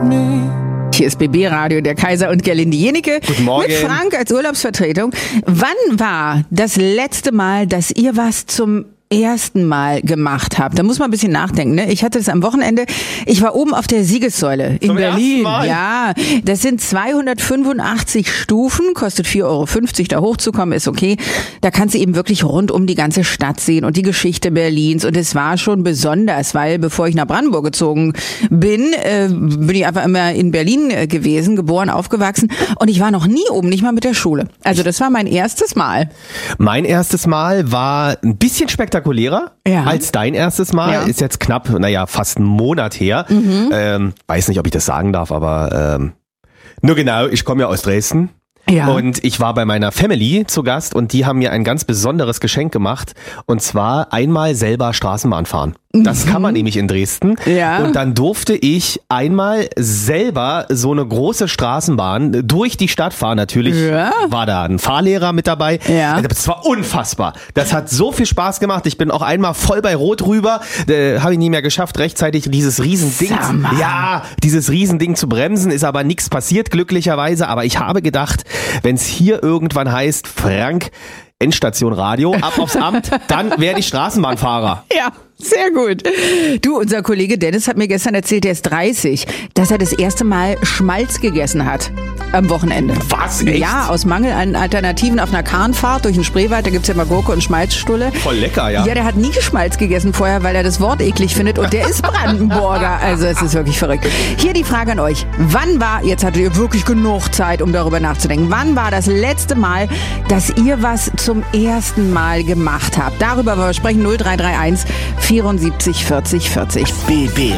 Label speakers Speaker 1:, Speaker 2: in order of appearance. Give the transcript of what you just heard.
Speaker 1: Hier ist BB Radio, der Kaiser und Gerlinde Jenicke.
Speaker 2: Guten Morgen.
Speaker 1: Mit Frank als Urlaubsvertretung. Wann war das letzte Mal, dass ihr was zum ersten Mal gemacht habt? Da muss man ein bisschen nachdenken, ne? Ich hatte das am Wochenende. Ich war oben auf der Siegessäule in
Speaker 2: Zum
Speaker 1: Berlin.
Speaker 2: ersten Mal?
Speaker 1: Ja, das sind 285 Stufen, kostet 4,50 € da hochzukommen, ist okay. Da kannst du eben wirklich rund um die ganze Stadt sehen und die Geschichte Berlins. Und es war schon besonders, weil bevor ich nach Brandenburg gezogen bin, bin ich einfach immer in Berlin gewesen, geboren, aufgewachsen. Und ich war noch nie oben, nicht mal mit der Schule. Also das war mein erstes Mal.
Speaker 2: Mein erstes Mal war ein bisschen spektakulärer als dein erstes Mal.
Speaker 1: Ja.
Speaker 2: Ist jetzt knapp, fast einen Monat her. Weiß nicht, ob ich das sagen darf, aber nur genau, ich komme ja aus Dresden.
Speaker 1: Ja.
Speaker 2: Und ich war bei meiner Family zu Gast und die haben mir ein ganz besonderes Geschenk gemacht. Und zwar einmal selber Straßenbahn fahren. Das kann man nämlich in Dresden.
Speaker 1: Ja.
Speaker 2: Und dann durfte ich einmal selber so eine große Straßenbahn durch die Stadt fahren. Natürlich war da ein Fahrlehrer mit dabei.
Speaker 1: Ja.
Speaker 2: Das war unfassbar. Das hat so viel Spaß gemacht. Ich bin auch einmal voll bei Rot rüber. Habe ich nie mehr geschafft, rechtzeitig dieses Riesending. Dieses Riesending zu bremsen. Ist aber nichts passiert, glücklicherweise. Aber ich habe gedacht, wenn es hier irgendwann heißt, Frank, Endstation Radio, ab aufs Amt, dann werde ich Straßenbahnfahrer.
Speaker 1: Ja, sehr gut. Du, unser Kollege Dennis hat mir gestern erzählt, der ist 30, dass er das erste Mal Schmalz gegessen hat am Wochenende.
Speaker 2: Was? Echt?
Speaker 1: Ja, aus Mangel an Alternativen auf einer Kahnfahrt durch den Spreewald, da gibt's ja immer Gurke und Schmalzstulle.
Speaker 2: Voll lecker, ja.
Speaker 1: Ja, der hat nie Schmalz gegessen vorher, weil er das Wort eklig findet und der ist Brandenburger. Also es ist wirklich verrückt. Hier die Frage an euch. Wann war, jetzt hattet ihr wirklich genug Zeit, um darüber nachzudenken, wann war das letzte Mal, dass ihr was zum ersten Mal gemacht habt? Darüber wollen wir sprechen. 0331 74 40 40.
Speaker 3: BB